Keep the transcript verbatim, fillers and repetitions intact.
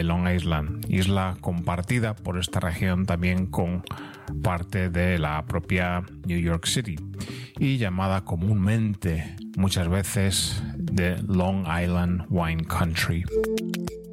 de Long Island, isla compartida por esta región también con parte de la propia New York City y llamada comúnmente muchas veces de Long Island Wine Country.